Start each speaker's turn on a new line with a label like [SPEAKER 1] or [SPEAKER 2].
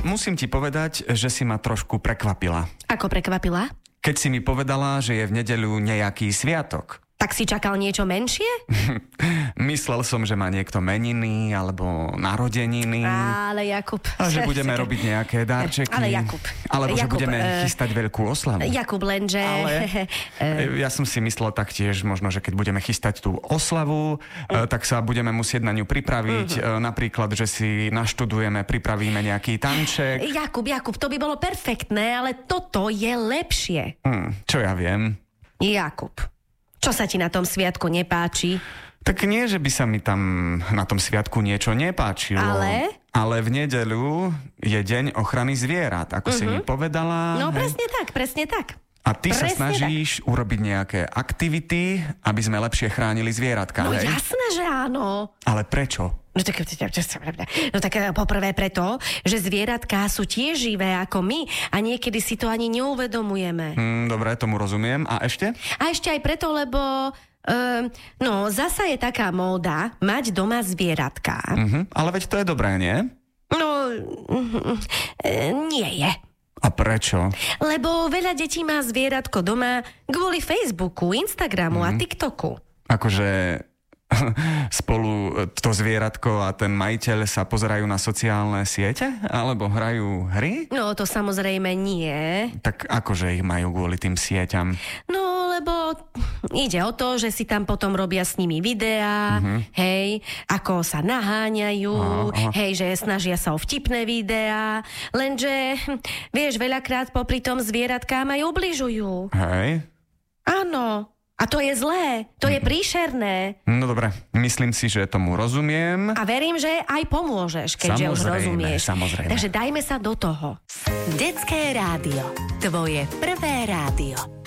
[SPEAKER 1] musím ti povedať, že si ma trošku prekvapila.
[SPEAKER 2] Ako prekvapila?
[SPEAKER 1] Keď si mi povedala, že je v nedeľu nejaký sviatok.
[SPEAKER 2] Tak si čakal niečo menšie?
[SPEAKER 1] Myslel som, že má niekto meniny alebo narodeniny.
[SPEAKER 2] Ale Jakub.
[SPEAKER 1] A že budeme robiť nejaké darčeky.
[SPEAKER 2] Ale Jakub.
[SPEAKER 1] Alebo že budeme chystať veľkú oslavu.
[SPEAKER 2] Jakub, lenže...
[SPEAKER 1] Ale ja som si myslel taktiež, možno, že keď budeme chystať tú oslavu, tak sa budeme musieť na ňu pripraviť. Napríklad, že si naštudujeme, pripravíme nejaký tanček.
[SPEAKER 2] Jakub, to by bolo perfektné, ale toto je lepšie.
[SPEAKER 1] Čo ja viem?
[SPEAKER 2] Jakub, čo sa ti na tom sviatku nepáči?
[SPEAKER 1] Tak nie, že by sa mi tam na tom sviatku niečo nepáčilo. Ale v nedeľu je deň ochrany zvierat, ako si mi povedala.
[SPEAKER 2] No
[SPEAKER 1] hej?
[SPEAKER 2] presne tak.
[SPEAKER 1] A ty sa snažíš urobiť nejaké aktivity, aby sme lepšie chránili zvieratka,
[SPEAKER 2] No
[SPEAKER 1] hej?
[SPEAKER 2] jasné, že áno.
[SPEAKER 1] Ale prečo?
[SPEAKER 2] No tak poprvé preto, že zvieratká sú tiež živé ako my a niekedy si to ani neuvedomujeme.
[SPEAKER 1] Dobre, tomu rozumiem. A ešte?
[SPEAKER 2] A ešte aj preto, lebo zasa je taká móda mať doma zvieratka.
[SPEAKER 1] Ale veď to je dobré, nie?
[SPEAKER 2] No, nie je.
[SPEAKER 1] A prečo?
[SPEAKER 2] Lebo veľa detí má zvieratko doma kvôli Facebooku, Instagramu a TikToku.
[SPEAKER 1] Akože spolu to zvieratko a ten majiteľ sa pozerajú na sociálne siete? Alebo hrajú hry?
[SPEAKER 2] No, to samozrejme nie.
[SPEAKER 1] Tak akože ich majú kvôli tým sieťam?
[SPEAKER 2] No, lebo ide o to, že si tam potom robia s nimi videá, hej, ako sa naháňajú, hej, že snažia sa o vtipné videá, lenže, vieš, veľakrát popri tom zvieratkám aj ubližujú.
[SPEAKER 1] Hej?
[SPEAKER 2] Áno. A to je zlé, to je príšerné.
[SPEAKER 1] No dobre, myslím si, že tomu rozumiem.
[SPEAKER 2] A verím, že aj pomôžeš, keďže už rozumieš.
[SPEAKER 1] Samozrejme.
[SPEAKER 2] Takže dajme sa do toho.
[SPEAKER 3] Detské rádio. Tvoje prvé rádio.